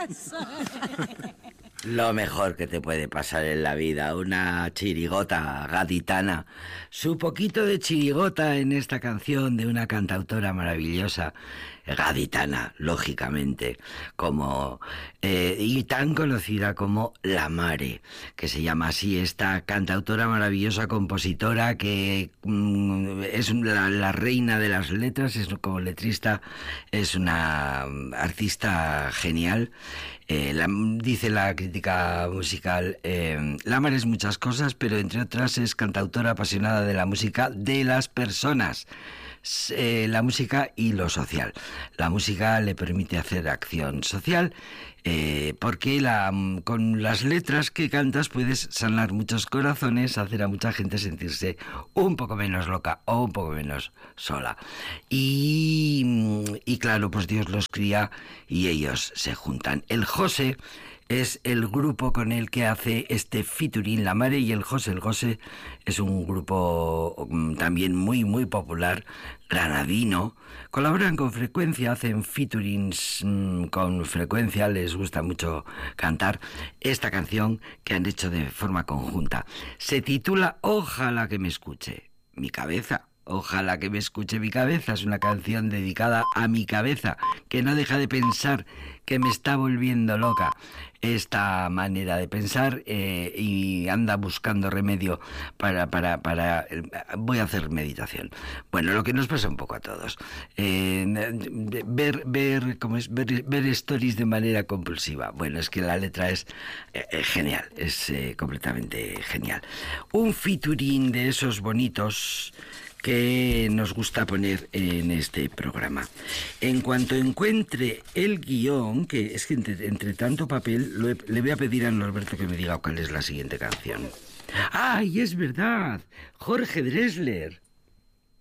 Lo mejor que te puede pasar en la vida, una chirigota gaditana. Su poquito de chirigota en esta canción de una cantautora maravillosa, gaditana, lógicamente, como y tan conocida como La Mare, que se llama así esta cantautora maravillosa, compositora, que es la reina de las letras, es como letrista, es una artista genial. Dice la crítica musical, La Mare es muchas cosas, pero entre otras es cantautora apasionada de la música de las personas. La música y lo social. La música le permite hacer acción social, porque con las letras que cantas puedes sanar muchos corazones, hacer a mucha gente sentirse un poco menos loca o un poco menos sola. Y claro, pues Dios los cría y ellos se juntan. El José es el grupo con el que hace este featuring La Mare y el José. El José es un grupo también muy, muy popular, granadino. Colaboran con frecuencia, hacen featurings con frecuencia, les gusta mucho cantar esta canción que han hecho de forma conjunta. Se titula Ojalá que me escuche mi cabeza. Ojalá que me escuche mi cabeza. Es una canción dedicada a mi cabeza, que no deja de pensar, que me está volviendo loca esta manera de pensar, y anda buscando remedio para voy a hacer meditación. Bueno, lo que nos pasa un poco a todos, ver stories de manera compulsiva. Bueno, es que la letra es genial, es completamente genial. Un featuring de esos bonitos que nos gusta poner en este programa. En cuanto encuentre el guión, que es que entre tanto papel, le voy a pedir a Norberto que me diga cuál es la siguiente canción. ¡Ay, es verdad! Jorge Drexler.